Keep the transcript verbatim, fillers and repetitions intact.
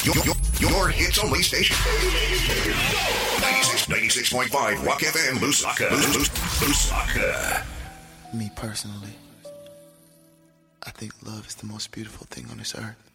Your, your, your hits only station. ninety-six point five Rock F M, Lusaka. Lusaka. Me personally, I think love is the most beautiful thing on this earth.